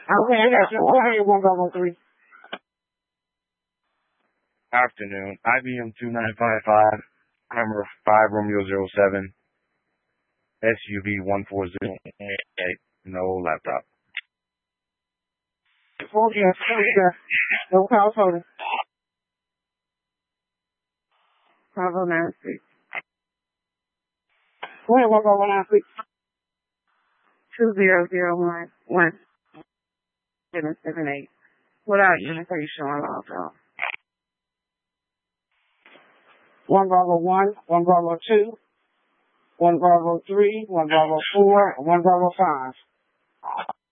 Okay, I got you. Go ahead, 1 Bravo 3. Afternoon. IBM 2955. Hammer 5 Romeo 07. SUV 140. No laptop. No household. Bravo 96. Go ahead, 1 Bravo 96. 20011778. Without unification on also. 1 Bravo 1, 1 Bravo 2, 1 Bravo 3, 1 Bravo 4, 1 Bravo 5.